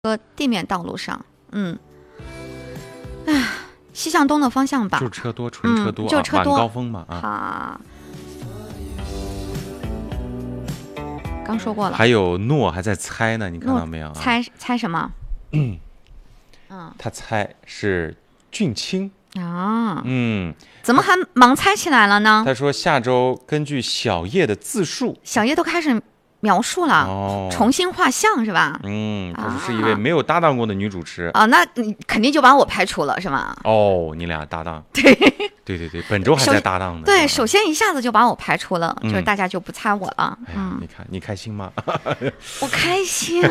地面道路上，西向东的方向吧， 就车多，纯车多， 就车多， 晚高峰嘛刚说过了。 还有诺还在猜呢，你看到没有？ 猜什么？ 他猜是俊卿啊。怎么还盲猜起来了呢？ 他说下周根据小叶的自述， 小叶都开始描述了，重新画像是吧？ 他说是一位没有搭档过的女主持啊，那你肯定就把我排除了是吗？ 哦，你俩搭档，对，本周还在搭档呢。 对，首先一下子就把我排除了，就是大家就不猜我了。 哎呀，你看你开心吗？ 我开心。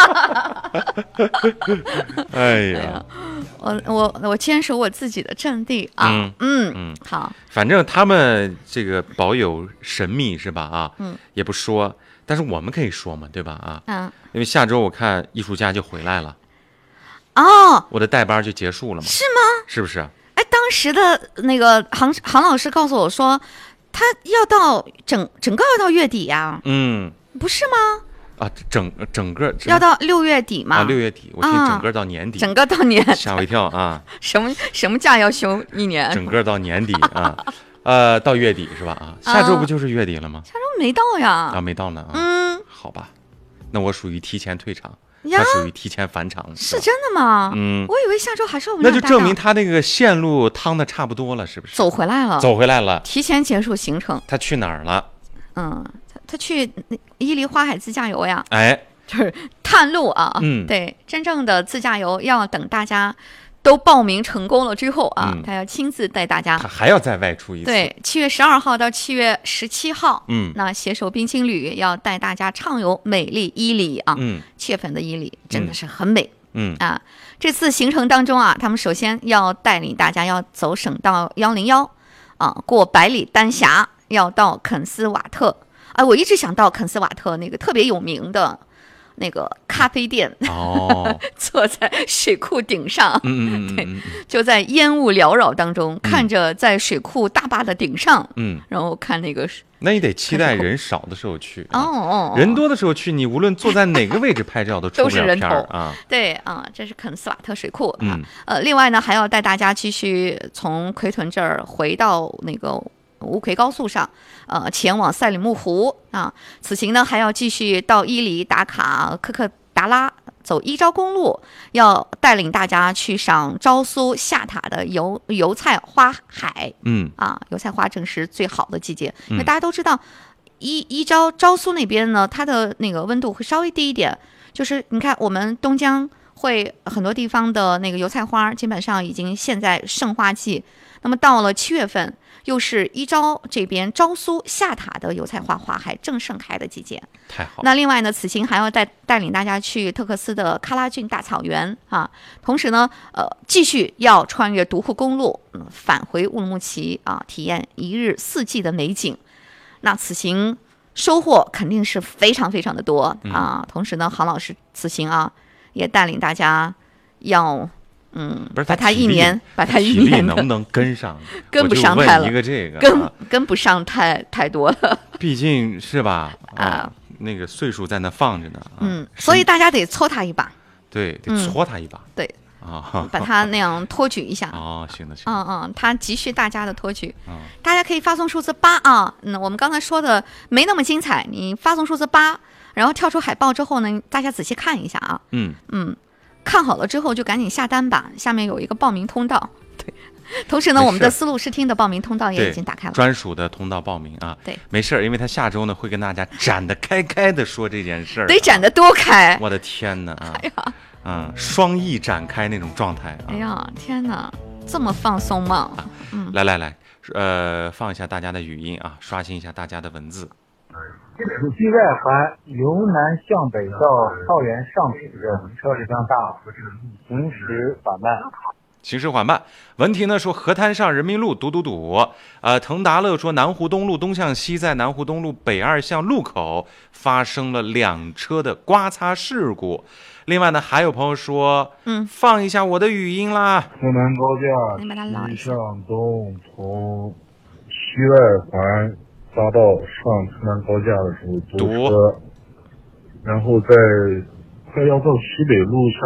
哎呀， 我坚守我自己的阵地啊。好， 反正他们这个保有神秘是吧？也不说。但是我们可以说嘛，对吧？因为下周我看艺术家就回来了，我的代班就结束了嘛， 是吗？ 是不是？ 哎，当时的那个杭老师告诉我说，他要到整个要到月底呀，不是吗？ 啊，整个要到6月底嘛 ？6月底，我听整个到年底， 整个到年， 吓我一跳啊！ 什么假要休1年？ 整个到年底啊。到月底是吧？下周不就是月底了吗？ 下周没到呀。 没到呢。好吧，那我属于提前退场，他属于提前返场。 是真的吗？我以为下周还是我们那就证明他那个线路趟的差不多了，是不是？ 走回来了，提前结束行程。 他去哪儿了？ 他去伊犁花海自驾游呀。 哎， 就是探路啊。对，真正的自驾游要等大家都报名成功了之后他要亲自带大家， 他还要再外出一次。 对，7月12号到7月17号，那携手冰青旅要带大家畅游美丽伊犁啊。7月份的伊犁真的是很美。这次行程当中他们首先要带领大家要走省道101过百里丹峡，要到肯斯瓦特。我一直想到肯斯瓦特那个特别有名的那个咖啡店坐在水库顶上，对，就在烟雾缭绕当中，看着在水库大坝的顶上，然后看那个。 那你得期待人少的时候去人多的时候去，你无论坐在哪个位置拍照都出不了片啊。 对这是肯斯瓦特水库另外呢，还要带大家继续从奎屯这儿回到那个乌奎高速上，前往赛里木湖此行呢还要继续到伊犁打卡科克达拉，走伊昭公路，要带领大家去赏昭苏下塔的油菜花海。油菜花正是最好的季节，因为大家都知道昭苏那边呢，它的那个温度会稍微低一点。就是你看我们东江会很多地方的那个油菜花基本上已经现在盛花季，那么到了7月份又是伊昭这边昭苏下塔的油菜花花海正盛开的季节， 太好。 那另外呢，此行还要带领大家去特克斯的喀拉峻大草原同时呢，继续要穿越独库公路，返回乌鲁木齐体验一日四季的美景。那此行收获肯定是非常非常的多同时呢，杭老师此行也带领大家要。 不是把他一年能不能跟上？ 跟不上太了， 一个这个跟不上太多了。 毕竟是吧？那个岁数在那放着呢。 所以大家得搓他一把。 对，得搓他一把。 对把他那样托举一下。 行的。 他急需大家的托举。大家可以发送数字8我们刚才说的没那么精彩，你发送数字8，然后跳出海报之后呢，大家仔细看一下看好了之后就赶紧下单吧，下面有一个报名通道。对，同时呢，我们的丝路视听的报名通道也已经打开了， 专属的通道报名对，没事，因为他下周呢会跟大家展得开的说这件事儿， 得展得多开！ 我的天哪双翼展开那种状态哎呀，天哪，这么放松吗？ 来，放一下大家的语音刷新一下大家的文字。 此系外环由南向北到草原上水的车流量大， 行驶缓慢。文题呢说河滩上人民路堵。滕达乐说南湖东路东向西，在南湖东路北2巷路口发生了2车的刮擦事故。另外呢，还有朋友说，放一下我的语音啦。 河南高架西向东，从西外环匝道上河南高架的时候堵车，然后在快快要到西北路